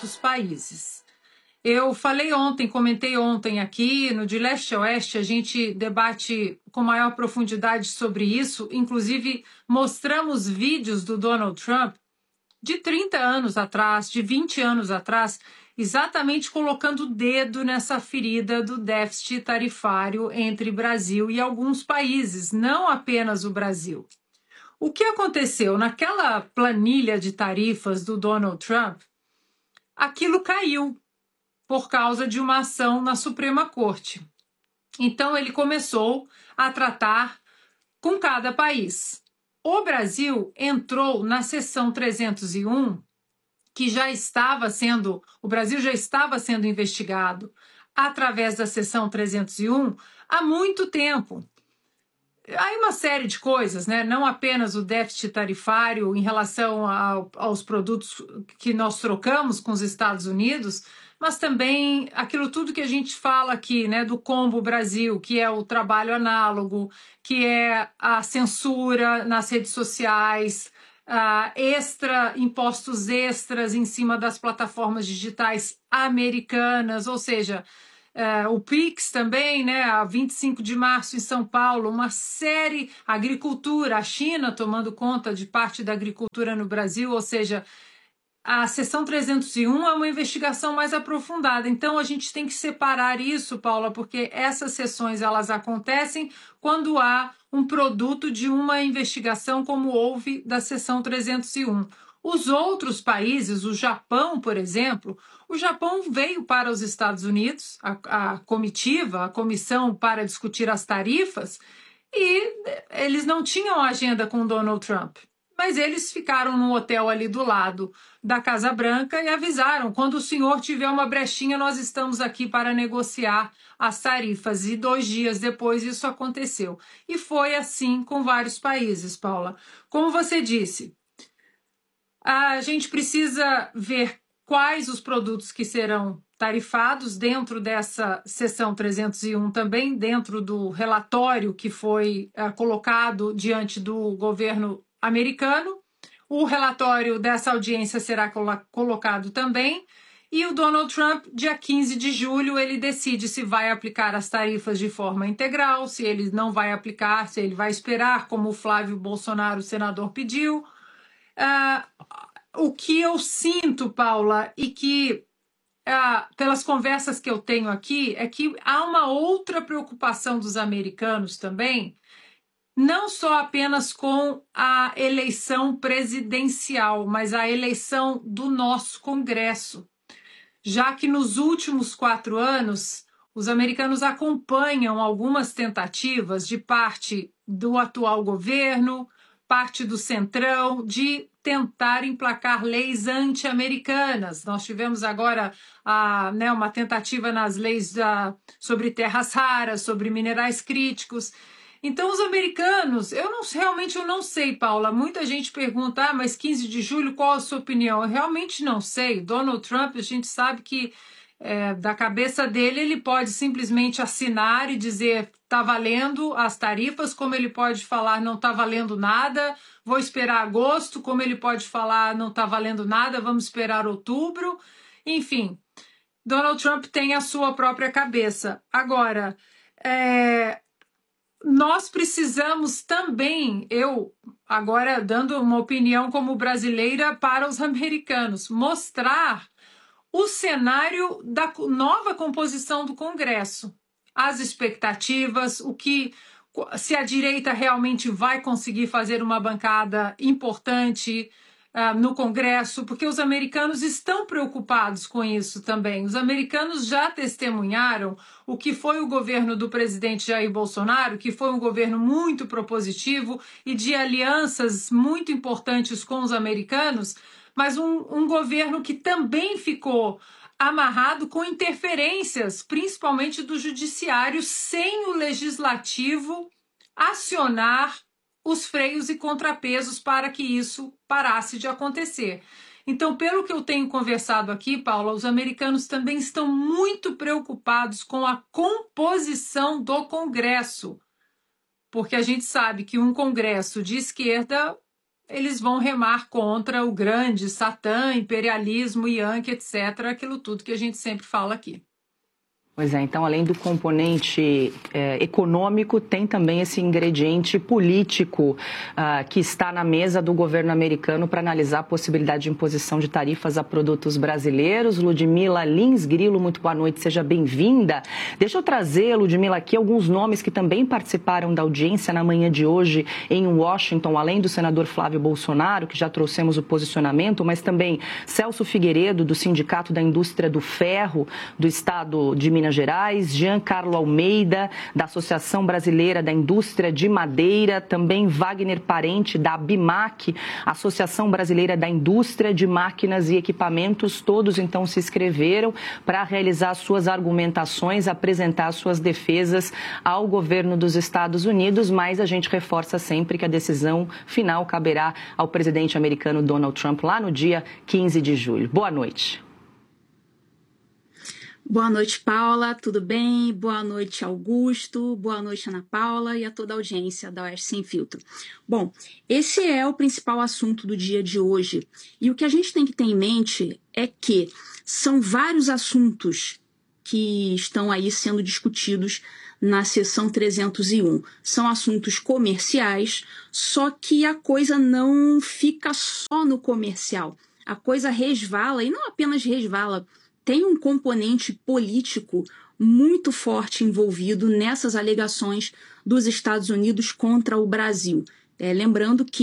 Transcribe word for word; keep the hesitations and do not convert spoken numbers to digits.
muitos países. Eu falei ontem, comentei ontem aqui, no De Leste a Oeste, a gente debate com maior profundidade sobre isso, inclusive mostramos vídeos do Donald Trump de trinta anos atrás, de vinte anos atrás, exatamente colocando o dedo nessa ferida do déficit tarifário entre Brasil e alguns países, não apenas o Brasil. O que aconteceu? Naquela planilha de tarifas do Donald Trump, aquilo caiu por causa de uma ação na Suprema Corte. Então, ele começou a tratar com cada país. O Brasil entrou na seção trezentos e um, que já estava sendo, o Brasil já estava sendo investigado através da seção trezentos e um há muito tempo. Há uma série de coisas, né? Não apenas o déficit tarifário em relação ao, aos produtos que nós trocamos com os Estados Unidos, mas também aquilo tudo que a gente fala aqui, né, do combo Brasil, que é o trabalho análogo, que é a censura nas redes sociais, uh, extra, impostos extras em cima das plataformas digitais americanas, ou seja, Uh, o Pix também, né, a vinte e cinco de março em São Paulo, uma série, agricultura, a China tomando conta de parte da agricultura no Brasil, ou seja, a seção trezentos e um é uma investigação mais aprofundada. Então, a gente tem que separar isso, Paula, porque essas sessões elas acontecem quando há um produto de uma investigação como houve da seção trezentos e um. Os outros países, o Japão, por exemplo, o Japão veio para os Estados Unidos, a, a comitiva, a comissão para discutir as tarifas, e eles não tinham agenda com Donald Trump, mas eles ficaram num hotel ali do lado da Casa Branca e avisaram, quando o senhor tiver uma brechinha, nós estamos aqui para negociar as tarifas, e dois dias depois isso aconteceu. E foi assim com vários países, Paula. Como você disse, a gente precisa ver quais os produtos que serão tarifados dentro dessa seção trezentos e um também, dentro do relatório que foi uh, colocado diante do governo americano. O relatório dessa audiência será colo- colocado também, e o Donald Trump, dia quinze de julho, ele decide se vai aplicar as tarifas de forma integral, se ele não vai aplicar, se ele vai esperar, como o Flávio Bolsonaro, o senador, pediu. Uh, o que eu sinto, Paula, e que uh, pelas conversas que eu tenho aqui, é que há uma outra preocupação dos americanos também, não só apenas com a eleição presidencial, mas a eleição do nosso Congresso, já que nos últimos quatro anos os americanos acompanham algumas tentativas de parte do atual governo, parte do Centrão, de tentar emplacar leis anti-americanas. Nós tivemos agora a, né, uma tentativa nas leis da, sobre terras raras, sobre minerais críticos. Então, os americanos, eu não, realmente eu não sei, Paula, muita gente pergunta, ah, mas quinze de julho, qual a sua opinião? Eu realmente não sei. Donald Trump, a gente sabe que É, da cabeça dele, ele pode simplesmente assinar e dizer está valendo as tarifas, como ele pode falar não está valendo nada, vou esperar agosto, como ele pode falar não está valendo nada, vamos esperar outubro. Enfim, Donald Trump tem a sua própria cabeça. Agora, é, nós precisamos também, eu agora dando uma opinião como brasileira para os americanos, mostrar o cenário da nova composição do Congresso, as expectativas, o que, se a direita realmente vai conseguir fazer uma bancada importante uh, no Congresso, porque os americanos estão preocupados com isso também. Os americanos já testemunharam o que foi o governo do presidente Jair Bolsonaro, que foi um governo muito propositivo e de alianças muito importantes com os americanos, mas um, um governo que também ficou amarrado com interferências, principalmente do judiciário, sem o legislativo acionar os freios e contrapesos para que isso parasse de acontecer. Então, pelo que eu tenho conversado aqui, Paula, os americanos também estão muito preocupados com a composição do Congresso, porque a gente sabe que um Congresso de esquerda eles vão remar contra o grande Satã, imperialismo, Yankee, etcétera, aquilo tudo que a gente sempre fala aqui. Pois é, então além do componente é, econômico, tem também esse ingrediente político uh, que está na mesa do governo americano para analisar a possibilidade de imposição de tarifas a produtos brasileiros. Ludmila Lins Grilo, muito boa noite, seja bem-vinda. Deixa eu trazer, Ludmila, aqui alguns nomes que também participaram da audiência na manhã de hoje em Washington, além do senador Flávio Bolsonaro, que já trouxemos o posicionamento, mas também Celso Figueiredo, do Sindicato da Indústria do Ferro, do estado de Minas Gerais, Jean Carlo Almeida, da Associação Brasileira da Indústria de Madeira, também Wagner Parente, da ABIMAC, Associação Brasileira da Indústria de Máquinas e Equipamentos. Todos, então, se inscreveram para realizar suas argumentações, apresentar suas defesas ao governo dos Estados Unidos, mas a gente reforça sempre que a decisão final caberá ao presidente americano Donald Trump lá no dia quinze de julho. Boa noite. Boa noite, Paula, tudo bem? Boa noite, Augusto, boa noite, Ana Paula e a toda a audiência da Oeste Sem Filtro. Bom, esse é o principal assunto do dia de hoje e o que a gente tem que ter em mente é que são vários assuntos que estão aí sendo discutidos na seção trezentos e um. São assuntos comerciais, só que a coisa não fica só no comercial. A coisa resvala, e não apenas resvala, tem um componente político muito forte envolvido nessas alegações dos Estados Unidos contra o Brasil. É, lembrando que